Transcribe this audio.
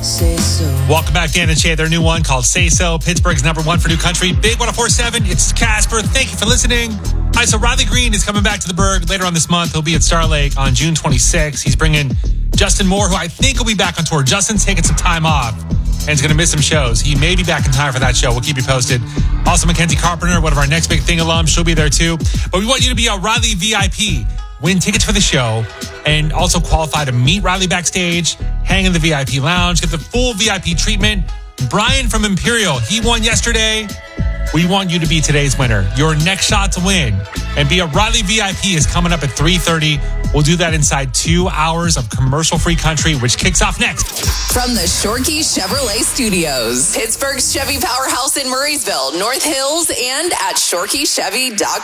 Welcome back, Dan and Shay. Their new one called Say So. Pittsburgh's #1 for new country. Big 104.7. It's Casper. Thank you for listening. All right, so Riley Green is coming back to the Berg later on this month. He'll be at Star Lake on June 26th. He's bringing Justin Moore, who I think will be back on tour. Justin's taking some time off and is going to miss some shows. He may be back in time for that show. We'll keep you posted. Also, Mackenzie Carpenter, one of our Next Big Thing alums, she'll be there too. But we want you to be a Riley VIP. Win tickets for the show and also qualify to meet Riley backstage, hang in the VIP lounge, get the full VIP treatment. Brian from Imperial, he won yesterday. We want you to be today's winner. Your next shot to win and be a Riley VIP is coming up at 3:30. We'll do that inside 2 hours of commercial-free country, which kicks off next. From the Shorkey Chevrolet Studios, Pittsburgh's Chevy powerhouse in Murraysville, North Hills, and at ShorkeyChevy.com.